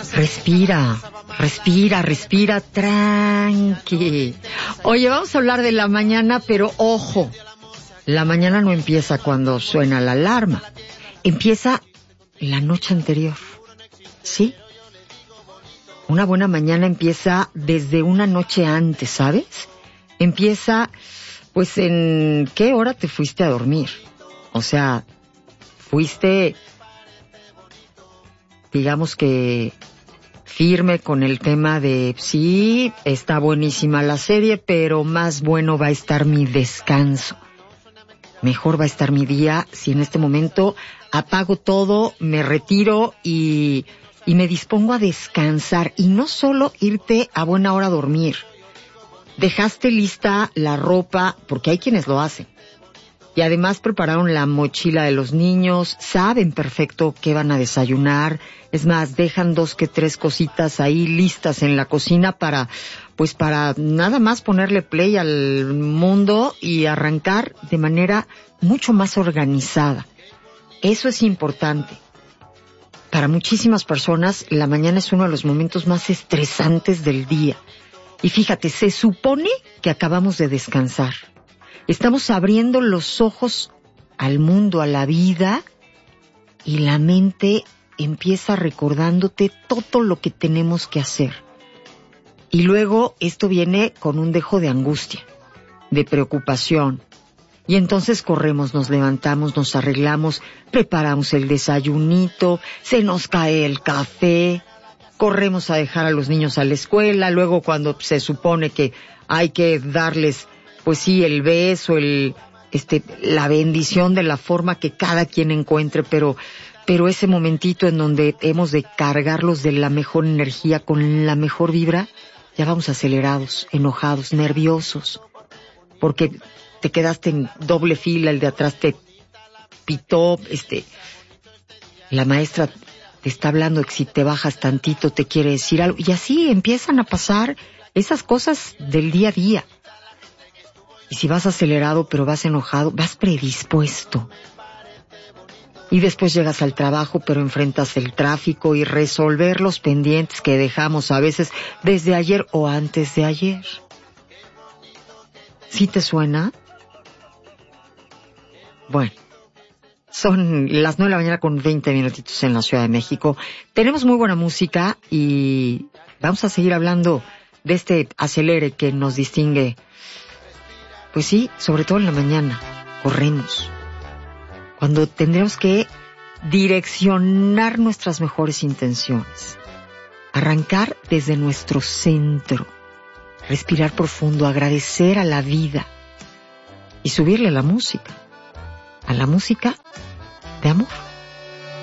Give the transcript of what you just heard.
Respira, respira, respira, tranqui. Oye, vamos a hablar de la mañana, pero ojo, la mañana no empieza cuando suena la alarma, empieza la noche anterior, ¿sí? Una buena mañana empieza desde una noche antes, ¿sabes? Empieza, pues, ¿en qué hora te fuiste a dormir? O sea, fuiste, digamos que, firme con el tema de, sí, está buenísima la serie, pero más bueno va a estar mi descanso. Mejor va a estar mi día si en este momento apago todo, me retiro y me dispongo a descansar. Y no solo irte a buena hora a dormir. Dejaste lista la ropa, porque hay quienes lo hacen. Y además prepararon la mochila de los niños, saben perfecto qué van a desayunar. Es más, dejan 2 que 3 cositas ahí listas en la cocina para nada más ponerle play al mundo y arrancar de manera mucho más organizada. Eso es importante. Para muchísimas personas, la mañana es uno de los momentos más estresantes del día. Y fíjate, se supone que acabamos de descansar. Estamos abriendo los ojos al mundo, a la vida, y la mente empieza recordándote todo lo que tenemos que hacer. Y luego esto viene con un dejo de angustia, de preocupación. Y entonces corremos, nos levantamos, nos arreglamos, preparamos el desayunito, se nos cae el café, corremos a dejar a los niños a la escuela, luego cuando se supone que hay que darles, pues sí, el beso, la bendición de la forma que cada quien encuentre, pero ese momentito en donde hemos de cargarlos de la mejor energía, con la mejor vibra, ya vamos acelerados, enojados, nerviosos, porque te quedaste en doble fila, el de atrás te pitó, la maestra te está hablando que si te bajas tantito te quiere decir algo, y así empiezan a pasar esas cosas del día a día. Y si vas acelerado, pero vas enojado, vas predispuesto. Y después llegas al trabajo, pero enfrentas el tráfico y resolver los pendientes que dejamos a veces desde ayer o antes de ayer. ¿Sí te suena? Bueno, son las 9 de la mañana con 20 minutitos en la Ciudad de México. Tenemos muy buena música y vamos a seguir hablando de este acelere que nos distingue. Pues sí, sobre todo en la mañana, corremos. Cuando tendremos que direccionar nuestras mejores intenciones. Arrancar desde nuestro centro. Respirar profundo, agradecer a la vida. Y subirle a la música. A la música de amor.